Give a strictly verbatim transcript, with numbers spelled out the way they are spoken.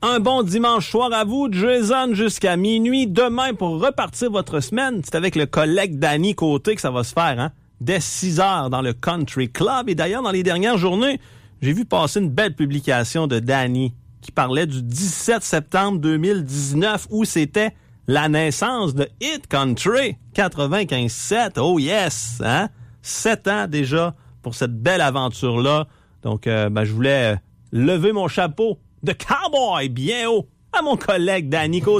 Un bon dimanche soir à vous, Jason, jusqu'à minuit. Demain, pour repartir votre semaine, c'est avec le collègue Danny Côté que ça va se faire, hein? Dès six heures dans le Country Club. Et d'ailleurs, dans les dernières journées, j'ai vu passer une belle publication de Danny qui parlait du dix-sept septembre deux mille dix-neuf où c'était la naissance de Hit Country quatre-vingt-quinze sept. Oh yes! Hein? Sept ans déjà pour cette belle aventure-là. Donc, euh, ben, je voulais lever mon chapeau de cowboy bien haut à mon collègue Danny Côté.